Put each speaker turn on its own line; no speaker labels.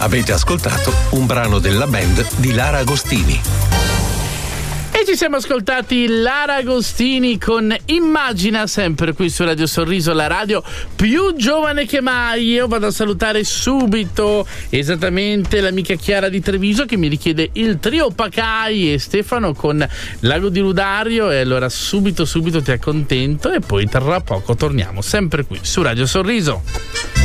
Avete ascoltato un brano della band di Lara Agostini.
E ci siamo ascoltati Lara Agostini con Immagina, sempre qui su Radio Sorriso, la radio più giovane che mai. Io vado a salutare subito esattamente l'amica Chiara di Treviso che mi richiede il trio Pacai e Stefano con Lago di Ludario, e allora subito ti accontento e poi tra poco torniamo sempre qui su Radio Sorriso.